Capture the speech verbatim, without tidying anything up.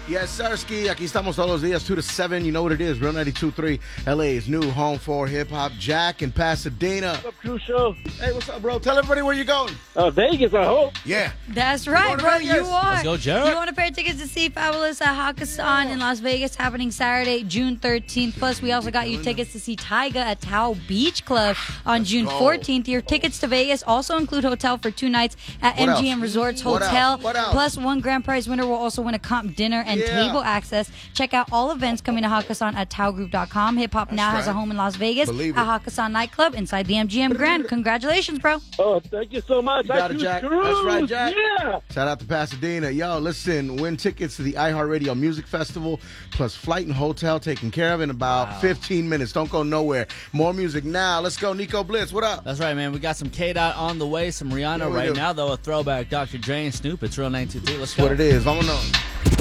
Yes, Sirski. Aquí estamos todos los días, two to seven. You know what it is. Real ninety-two point three, L A's new home for hip-hop. Jack in Pasadena. What's up, Crew Show? Hey, what's up, bro? Tell everybody where you're going. Uh, Vegas, I hope. Yeah. That's right, bro. You are. Let's go, Jared. You want a pair of tickets to see Fabulous at Hakkasan in Las Vegas happening Saturday, June thirteenth. Plus, we also got you tickets to see Tyga at Tao Beach Club on Let's June go. fourteenth. Your tickets to Vegas also include hotel for two nights at What M G M else? Resorts What Hotel. else? What else? Plus, one grand prize winner will also win a comp dinner and Yeah. table access. Check out all events coming to Hakkasan at Tao Group dot com. Hip Hop now has a right. home in Las Vegas Believe at it. Hakkasan Nightclub inside the M G M Grand. Congratulations, bro. Oh, thank you so much. You got I it, choose Jack. Cruise. That's right, Jack. Yeah. Shout out to Pasadena. Yo, listen, win tickets to the iHeartRadio Music Festival, plus flight and hotel taken care of in about Wow. fifteen minutes. Don't go nowhere. More music now. Let's go, Nico Blitz. What up? That's right, man. We got some K-Dot on the way, some Rihanna Yeah, we right do. now, though. A throwback, Doctor Dre and Snoop. It's Real ninety-two point three. Let's That's go. what it is. Vámonos.